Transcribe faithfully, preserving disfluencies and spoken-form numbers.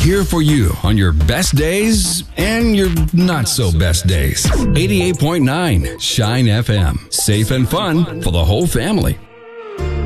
here for you on your best days and your not so best days. eighty-eight point nine Shine F M. Safe and fun for the whole family.